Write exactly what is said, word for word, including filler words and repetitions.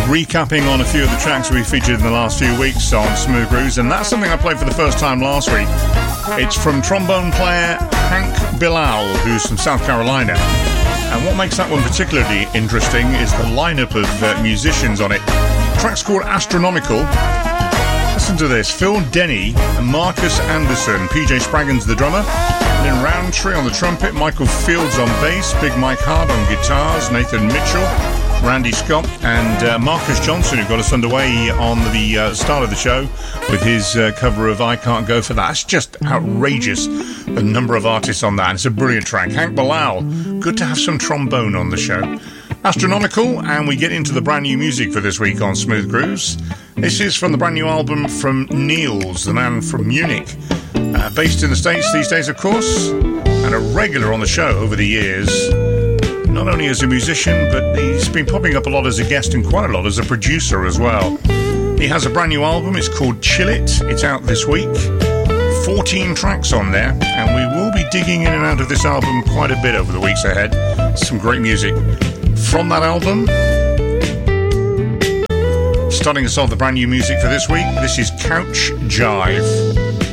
recapping on a few of the tracks we featured in the last few weeks on Smooth Grooves, and that's something I played for the first time last week. It's from trombone player Hank Bilal, who's from South Carolina. And what makes that one particularly interesting is the lineup of uh, musicians on it. The track's called Astronomical. Listen to this: Phil Denny, Marcus Anderson, P J Spraggan's the drummer, Lynn Roundtree on the trumpet, Michael Fields on bass, Big Mike Hard on guitars, Nathan Mitchell, Randy Scott, and uh, Marcus Johnson, who got us underway on the uh, start of the show with his uh, cover of I Can't Go For That. It's just outrageous, the number of artists on that. It's a brilliant track. Hank Bilal, good to have some trombone on the show. Astronomical, and we get into the brand new music for this week on Smooth Grooves. This is from the brand new album from Niels, the man from Munich, uh, based in the States these days, of course, and a regular on the show over the years. Not only as a musician, but he's been popping up a lot as a guest and quite a lot as a producer as well. He has a brand new album. It's called Chill It. It's out this week. fourteen tracks on there, and we will be digging in and out of this album quite a bit over the weeks ahead. Some great music from that album. Starting us off the brand new music for this week, this is Couch Jive.